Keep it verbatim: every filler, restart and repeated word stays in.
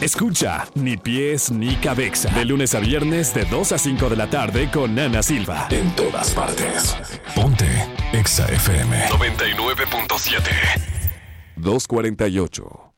Escucha Ni Pies Ni Cabeza de lunes a viernes de dos a cinco de la tarde con Ana Silva. En todas partes. Ponte Exa F M noventa y nueve punto siete. dos cuarenta y ocho.